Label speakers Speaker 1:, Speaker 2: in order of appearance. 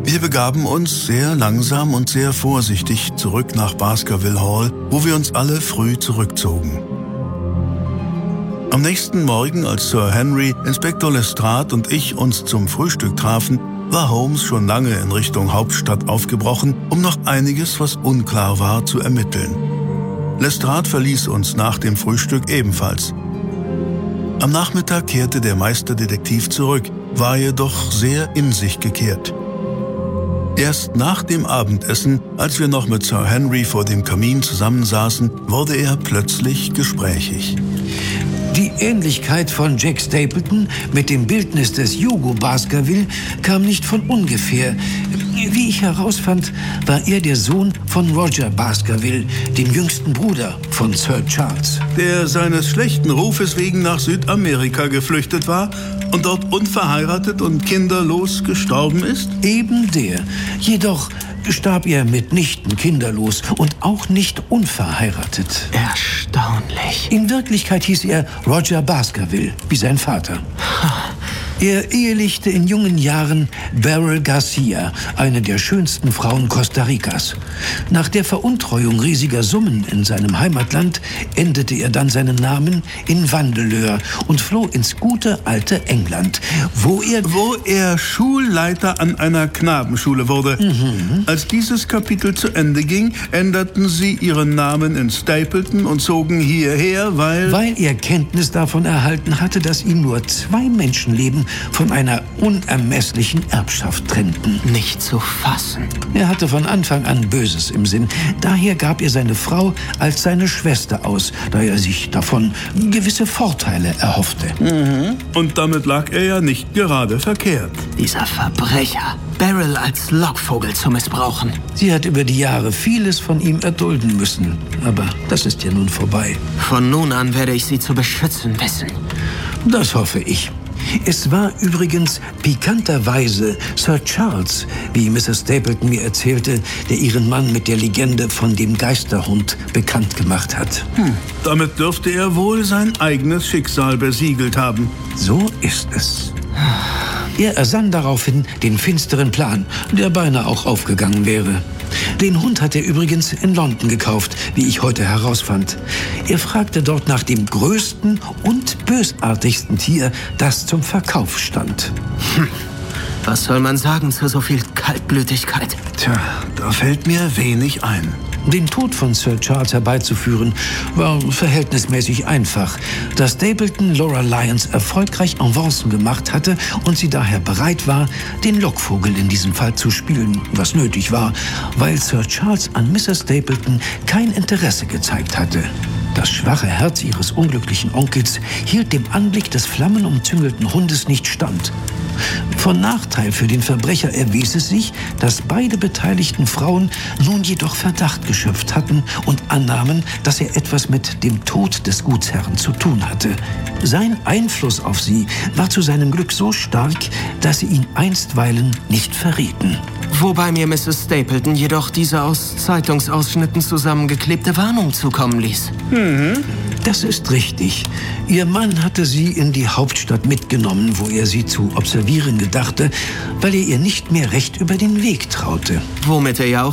Speaker 1: Wir begaben uns sehr langsam und sehr vorsichtig zurück nach Baskerville Hall, wo wir uns alle früh zurückzogen. Am nächsten Morgen, als Sir Henry, Inspektor Lestrade und ich uns zum Frühstück trafen, war Holmes schon lange in Richtung Hauptstadt aufgebrochen, um noch einiges, was unklar war, zu ermitteln. Lestrade verließ uns nach dem Frühstück ebenfalls. Am Nachmittag kehrte der Meisterdetektiv zurück, war jedoch sehr in sich gekehrt. Erst nach dem Abendessen, als wir noch mit Sir Henry vor dem Kamin zusammensaßen, wurde er plötzlich gesprächig.
Speaker 2: Die Ähnlichkeit von Jack Stapleton mit dem Bildnis des Hugo Baskerville kam nicht von ungefähr. Wie ich herausfand, war er der Sohn von Roger Baskerville, dem jüngsten Bruder von Sir Charles.
Speaker 1: Der seines schlechten Rufes wegen nach Südamerika geflüchtet war und dort unverheiratet und kinderlos gestorben ist?
Speaker 2: Eben der. Jedoch starb er mitnichten kinderlos und auch nicht unverheiratet.
Speaker 3: Erstaunlich.
Speaker 2: In Wirklichkeit hieß er Roger Baskerville, wie sein Vater. Er ehelichte in jungen Jahren Beryl Garcia, eine der schönsten Frauen Costa Ricas. Nach der Veruntreuung riesiger Summen in seinem Heimatland änderte er dann seinen Namen in Vandeleur und floh ins gute alte England, wo er
Speaker 1: Schulleiter an einer Knabenschule wurde. Als dieses Kapitel zu Ende ging, änderten sie ihren Namen in Stapleton und zogen hierher, weil
Speaker 2: er Kenntnis davon erhalten hatte, dass ihn nur 2 Menschenleben von einer unermesslichen Erbschaft trennten.
Speaker 3: Nicht zu fassen.
Speaker 2: Er hatte von Anfang an Böses im Sinn. Daher gab er seine Frau als seine Schwester aus, da er sich davon gewisse Vorteile erhoffte.
Speaker 1: Und damit lag er ja nicht gerade verkehrt.
Speaker 3: Dieser Verbrecher. Beryl als Lockvogel zu missbrauchen.
Speaker 2: Sie hat über die Jahre vieles von ihm erdulden müssen. Aber das ist ja nun vorbei.
Speaker 3: Von nun an werde ich sie zu beschützen wissen.
Speaker 2: Das hoffe ich. Es war übrigens pikanterweise Sir Charles, wie Mrs. Stapleton mir erzählte, der ihren Mann mit der Legende von dem Geisterhund bekannt gemacht hat.
Speaker 1: Damit dürfte er wohl sein eigenes Schicksal besiegelt haben.
Speaker 2: So ist es. Er ersann daraufhin den finsteren Plan, der beinahe auch aufgegangen wäre. Den Hund hat er übrigens in London gekauft, wie ich heute herausfand. Er fragte dort nach dem größten und bösartigsten Tier, das zum Verkauf stand.
Speaker 3: Was soll man sagen zu so viel Kaltblütigkeit?
Speaker 1: Tja, da fällt mir wenig ein.
Speaker 2: Den Tod von Sir Charles herbeizuführen, war verhältnismäßig einfach, da Stapleton Laura Lyons erfolgreich Avancen gemacht hatte und sie daher bereit war, den Lockvogel in diesem Fall zu spielen, was nötig war, weil Sir Charles an Mrs. Stapleton kein Interesse gezeigt hatte. Das schwache Herz ihres unglücklichen Onkels hielt dem Anblick des flammenumzüngelten Hundes nicht stand. Von Nachteil für den Verbrecher erwies es sich, dass beide beteiligten Frauen nun jedoch Verdacht geschöpft hatten und annahmen, dass er etwas mit dem Tod des Gutsherrn zu tun hatte. Sein Einfluss auf sie war zu seinem Glück so stark, dass sie ihn einstweilen nicht verrieten.
Speaker 3: Wobei mir Mrs. Stapleton jedoch diese aus Zeitungsausschnitten zusammengeklebte Warnung zukommen ließ.
Speaker 2: Das ist richtig. Ihr Mann hatte sie in die Hauptstadt mitgenommen, wo er sie zu observieren gedachte, weil er ihr nicht mehr recht über den Weg traute.
Speaker 3: Womit er ja auch